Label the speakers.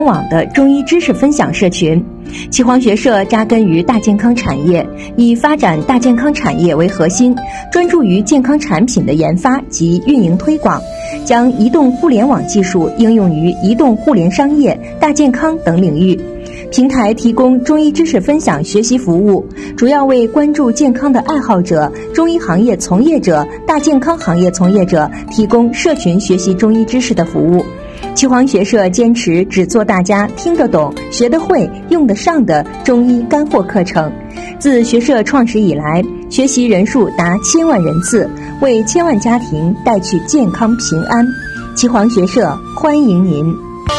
Speaker 1: 网的中医知识分享社群。岐黄学社扎根于大健康产业，以发展大健康产业为核心，专注于健康产品的研发及运营推广，将移动互联网技术应用于移动互联商业、大健康等领域。平台提供中医知识分享学习服务，主要为关注健康的爱好者、中医行业从业者、大健康行业从业者提供社群学习中医知识的服务。岐黄学社坚持只做大家听得懂、学得会、用得上的中医干货课程。自学社创始以来，学习人数达1000万人次，为1000万家庭带去健康平安。岐黄学社欢迎您。